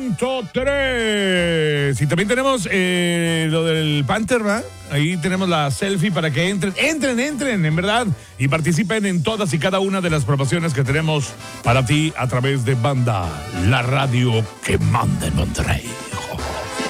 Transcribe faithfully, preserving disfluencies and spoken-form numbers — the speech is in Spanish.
punto tres. Y también tenemos eh, lo del Panther, ¿va? Ahí tenemos la selfie para que entren, entren, entren, en verdad, y participen en todas y cada una de las promociones que tenemos para ti a través de Banda, la radio que manda en Monterrey.